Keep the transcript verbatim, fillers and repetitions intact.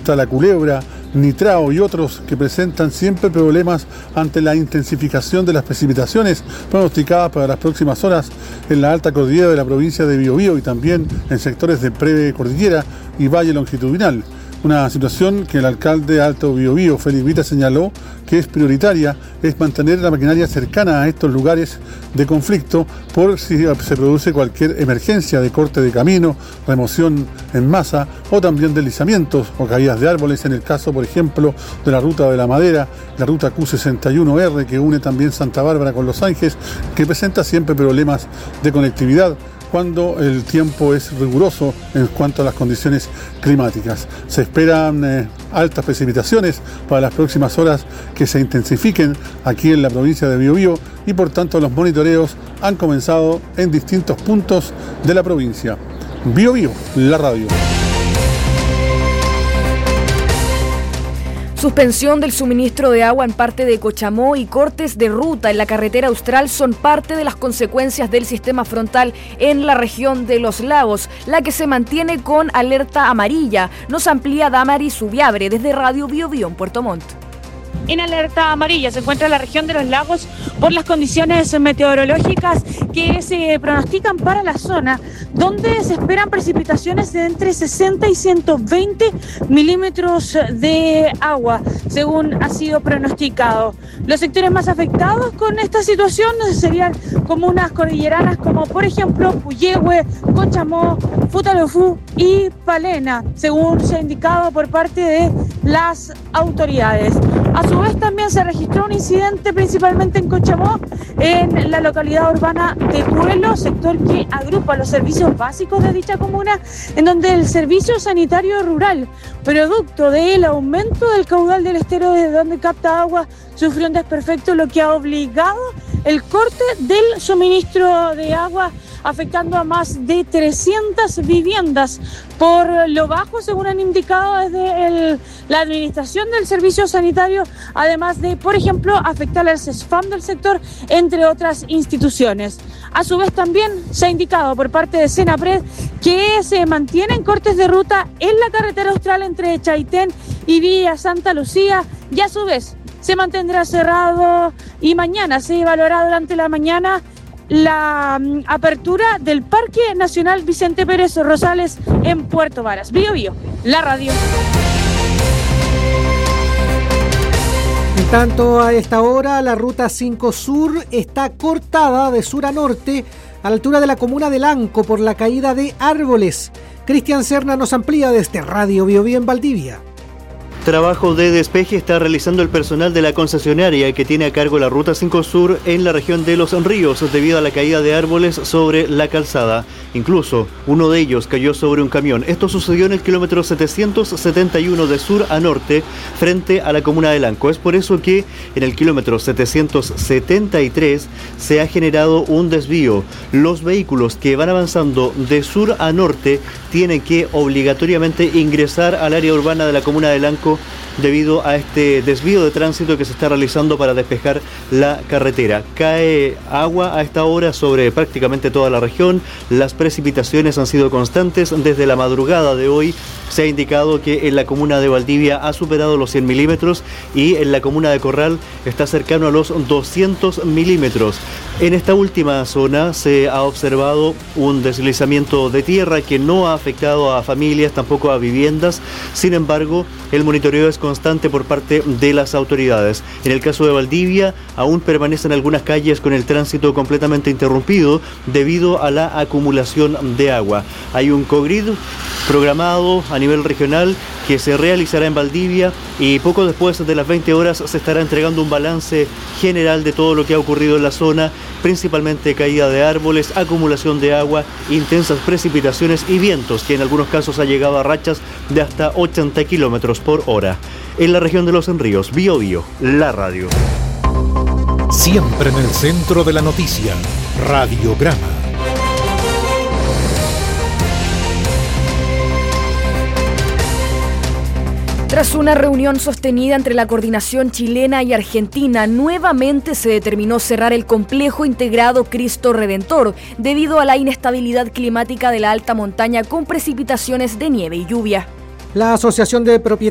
está la culebra, nitrao y otros que presentan siempre problemas ante la intensificación de las precipitaciones pronosticadas para las próximas horas en la alta cordillera de la provincia de Biobío y también en sectores de precordillera y valle longitudinal. Una situación que el alcalde de Alto Biobío, Félix Vita, señaló que es prioritaria, es mantener la maquinaria cercana a estos lugares de conflicto por si se produce cualquier emergencia de corte de camino, remoción en masa o también deslizamientos o caídas de árboles, en el caso, por ejemplo, de la ruta de la Madera, la ruta Q sesenta y uno R que une también Santa Bárbara con Los Ángeles, que presenta siempre problemas de conectividad cuando el tiempo es riguroso en cuanto a las condiciones climáticas. Se esperan eh, altas precipitaciones para las próximas horas que se intensifiquen aquí en la provincia de Biobío y por tanto los monitoreos han comenzado en distintos puntos de la provincia. Biobío, la radio. Suspensión del suministro de agua en parte de Cochamó y cortes de ruta en la carretera austral son parte de las consecuencias del sistema frontal en la región de Los Lagos, la que se mantiene con alerta amarilla. Nos amplía Damaris Subiabre desde Radio Biobío en Puerto Montt. En alerta amarilla se encuentra la región de Los Lagos por las condiciones meteorológicas que se pronostican para la zona, donde se esperan precipitaciones de entre sesenta y ciento veinte milímetros de agua, según ha sido pronosticado. Los sectores más afectados con esta situación serían comunas cordilleranas como por ejemplo Puyehue, Cochamó, Futalofú y Palena, según se ha indicado por parte de las autoridades. A su vez también se registró un incidente principalmente en Cochamó, en la localidad urbana de Pueblo, sector que agrupa los servicios básicos de dicha comuna, en donde el servicio sanitario rural, producto del aumento del caudal del estero desde donde capta agua, sufrió un desperfecto, lo que ha obligado el corte del suministro de agua, afectando a más de trescientas viviendas por lo bajo, según han indicado desde el, la administración del servicio sanitario, además de, por ejemplo, afectar al CESFAM del sector, entre otras instituciones. A su vez también se ha indicado por parte de Senapred que se mantienen cortes de ruta en la carretera austral entre Chaitén y Villa Santa Lucía, y a su vez se mantendrá cerrado y mañana se evaluará durante la mañana la um, apertura del Parque Nacional Vicente Pérez Rosales en Puerto Varas. Biobío, la radio. En tanto, a esta hora la ruta cinco Sur está cortada de sur a norte a la altura de la comuna de Lanco por la caída de árboles. Cristian Serna nos amplía desde Radio Biobío en Valdivia. Trabajo de despeje está realizando el personal de la concesionaria que tiene a cargo la Ruta cinco Sur en la región de Los Ríos debido a la caída de árboles sobre la calzada. Incluso uno de ellos cayó sobre un camión. Esto sucedió en el kilómetro setecientos setenta y uno de sur a norte frente a la comuna de Lanco. Es por eso que en el kilómetro setecientos setenta y tres se ha generado un desvío. Los vehículos que van avanzando de sur a norte tienen que obligatoriamente ingresar al área urbana de la comuna de Lanco debido a este desvío de tránsito que se está realizando para despejar la carretera. Cae agua a esta hora sobre prácticamente toda la región. Las precipitaciones han sido constantes desde la madrugada de hoy. Se ha indicado que en la comuna de Valdivia ha superado los cien milímetros y en la comuna de Corral está cercano a los doscientos milímetros. En esta última zona se ha observado un deslizamiento de tierra que no ha afectado a familias, tampoco a viviendas. Sin embargo, el monitoreo es constante por parte de las autoridades. En el caso de Valdivia, aún permanecen algunas calles con el tránsito completamente interrumpido debido a la acumulación de agua. Hay un COGRID programado a nivel regional que se realizará en Valdivia y poco después de las veinte horas se estará entregando un balance general de todo lo que ha ocurrido en la zona, principalmente caída de árboles, acumulación de agua, intensas precipitaciones y vientos que en algunos casos ha llegado a rachas de hasta ochenta kilómetros por hora. En la región de Los Ríos, Biobío, la radio. Siempre en el centro de la noticia, Radiograma. Tras una reunión sostenida entre la coordinación chilena y argentina, nuevamente se determinó cerrar el complejo integrado Cristo Redentor debido a la inestabilidad climática de la alta montaña con precipitaciones de nieve y lluvia. La Asociación de Propietarios